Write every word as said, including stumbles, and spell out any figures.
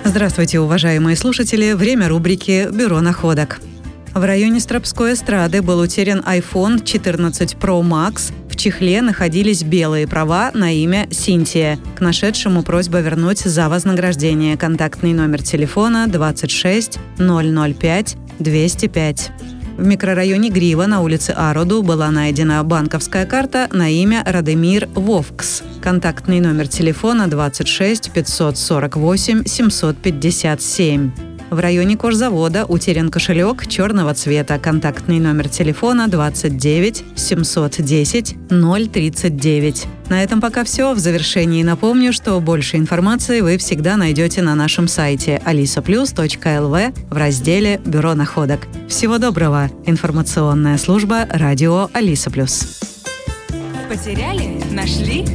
Здравствуйте, уважаемые слушатели. Время рубрики «Бюро находок». В районе Стропской эстрады был утерян айфон четырнадцать про макс. В чехле находились белые права на имя Синтия. К нашедшему просьба вернуть за вознаграждение. Контактный номер телефона двадцать шесть ноль ноль пять двести пять. В микрорайоне Грива на улице Ароду была найдена банковская карта на имя Радемир Вовкс. Контактный номер телефона двадцать шесть пятьсот сорок восемь семьсот пятьдесят семь. В районе кожзавода утерян кошелек черного цвета. Контактный номер телефона двадцать девять семьсот десять ноль тридцать девять. На этом пока все. В завершении напомню, что больше информации вы всегда найдете на нашем сайте алиса плюс точка эл ви в разделе «Бюро находок». Всего доброго! Информационная служба радио Алиса Плюс. Потеряли? Нашли?